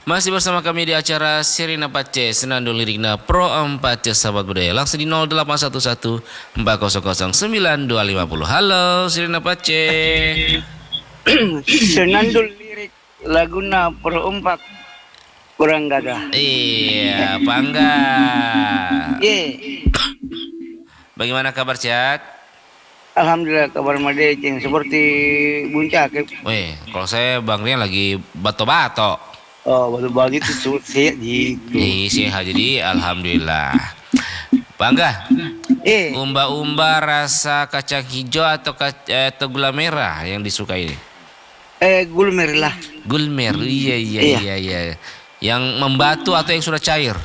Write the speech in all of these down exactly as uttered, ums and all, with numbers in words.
Masih bersama kami di acara Sirina Pace Senandung Lirikna Pro empat C Sahabat Budaya. Langsung di nol delapan satu satu empat nol nol sembilan dua lima nol. Halo Sirina Pace. Senandung lirik laguna Pro empat kurang gagah. Iya, bangga. Ye. Bagaimana kabar Cak? Alhamdulillah kabar madeceng seperti buncak. Weh, kalau saya Bang Rian lagi bato-bato. Oh, baru begitu sehat gitu. Iya, sehat jadi alhamdulillah. Bangga. Eh, Umba-umba rasa kacang hijau atau kac- eh, atau gula merah yang disukai ini? eh gulmer lah. Gulmer, iya iya Iya. iya iya. Yang membatu atau yang sudah cair?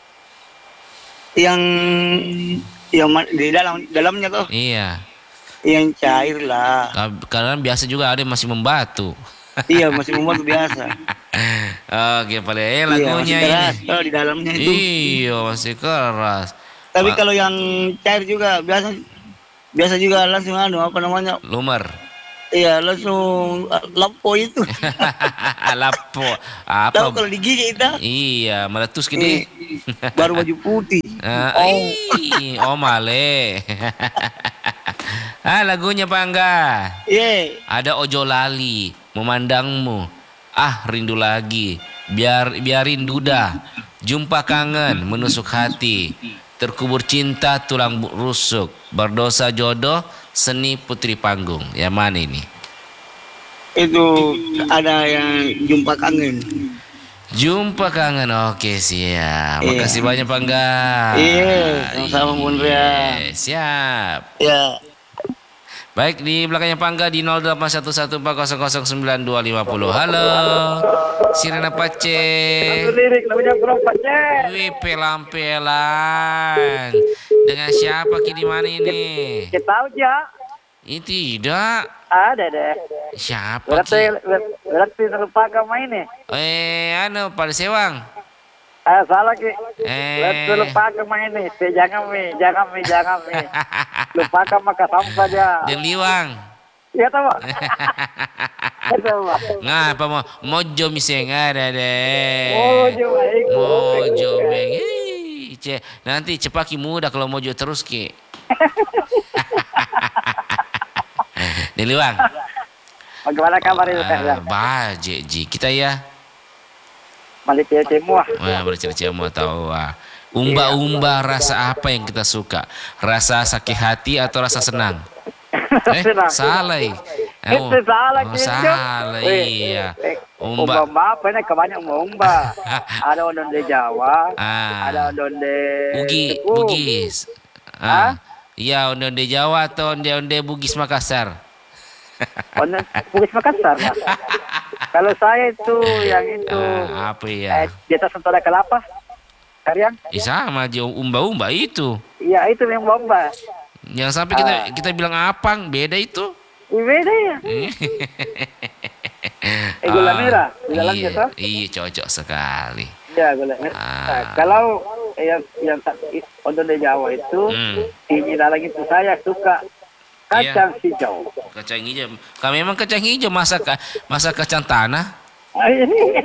Yang yang ma- di dalam dalamnya tuh Iya. yang cair lah. Ka- Karena biasa juga ada yang masih membatu. Iya, masih membuat biasa. Oke, paling eh, Iya, lagunya masih keras ini. kalau di dalamnya itu. Iya, masih keras. Tapi Ma- kalau yang cair juga biasa biasa juga langsung anu apa namanya? Lumer. Iya, langsung ah, lampu itu. Lapo. Tahu Apa? kalau digigit kita Iya, meletus gini. baru baju putih. Ah, ih, oh male. Ah, lagunya Bangga. Ye. Ada Ojo Lali, memandangmu. Ah, rindu lagi. Biar biarin duda. Jumpa kangen, menusuk hati. Terkubur cinta, tulang bu- rusuk. Berdosa jodoh, seni putri panggung. Yang mana ini? Itu ada yang jumpa kangen. Jumpa kangen. Oke, siap. Iya. Makasih banyak Bangga. Iya, sama-sama, Bun Rian. Iya, siap. Ya. Baik, di belakangnya Pangga di nol delapan satu satu empat nol nol sembilan dua lima nol. Halo, Sirina Pace. Lirik lagunya Propatnya. Wih, pelan-pelan. Dengan siapa ki di mana ini? Kita tahu ya. Ini tidak. Ada deh. Siapa Berarti ki? berarti lupa kamu ini. Eh, anu pada sewang. Ah, salah ki. Eh. Berarti lupa kamu ini. Si, jangan mi, jangan mi, jangan mi. Lupa kamu maka sama saja. Dan liwang. Iya tahu. Tahu. Ngapa mau mojo miseng ada deh. Mojo, baik. Mojo beng. Ih, ce- Nanti cepaki muda kalau mojo terus ki. Diliwang. Bagaimana kabar itu Teh? Ah, baje ji kita ya. Malik ya semua. Wah, bercerita mau tahu. Wah. Umba-umba rasa apa yang kita suka? Rasa sakit hati atau rasa senang? Eh, Senang. salah. eh. Eh, Itu salah oh, gitu. salah Weh, iya. eh, Umba. Umba apa ini kebanyakan umba. Ada onde Jawa, Ah. ada onde Bugi, Suku. Bugis. Hah? Ah. Iya, onde-onde Jawa atau onde-onde Bugis Makassar. Onde Bugis Makassar. Pak. Kalau saya itu yang itu Ah, apa ya? eh, di atas Sentosa Kelapa. Karyang? Eh, sama aja umba-umba itu. Iya, itu yang bomba. Jangan sampai kita Ah. kita bilang apang, beda itu. Ih, beda ya. Eh, gula Ah, merah, di dalamnya iya, toh? iya, cocok sekali. Iya, gula merah. Ah. Nah, kalau yang yang onde Jawa itu Hmm. ini lagi itu saya suka kacang hijau. Kacang hijau. Kami memang kacang hijau, masa ka- masa kacang tanah. Ah, ini.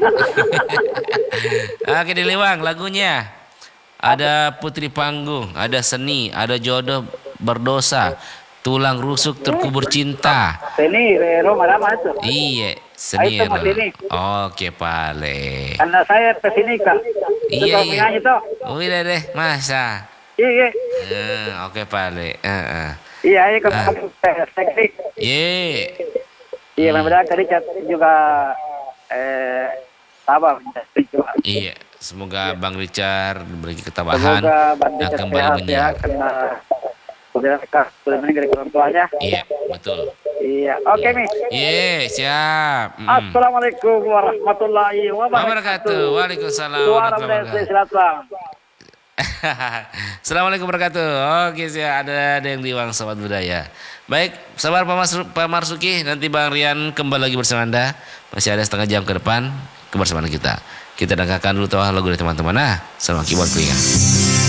Oke, Diliwang lagunya. Ada Putri Panggung, ada Seni, ada Jodoh Berdosa, Tulang Rusuk Terkubur Cinta. Ini Roma Rama itu. Iya, Seni. Ayo, Mas, ini. Oke, Pale. Karena saya kesini kak. Iya, Suka iya. menyanyi toh. Udah deh, masa. Iya, iya. Eh, Oke, Pale. Eh, eh. Iya, iya ke Ah. teknik. Ye. Iya, mudah-mudahan tadi juga eh sabar. Iya, semoga Bang Richard diberi ketabahan Semoga Bang dan Richard kembali sehat ya, menyiar. karena sudah dekat sudah meninggal orang tuanya. Iya, betul. Iya, oke Iya. Mi. Iya, siap. Mm. Assalamualaikum warahmatullahi wabarakatuh. Wabarakatuh. Waalaikumsalam Suara warahmatullahi Malaysia wabarakatuh. Selatan. Assalamualaikum warahmatullahi wabarakatuh. Oke, siap. Ada ada yang liwang Sobat Budaya. Baik, sabar Pak, Mas- Pak Marsuki. Nanti Bang Rian kembali lagi bersama Anda. Masih ada setengah jam ke depan kebersamaan kita. Kita dengarkan dulu tawa lagu dari teman-teman. Nah, selamat keyboard keringat.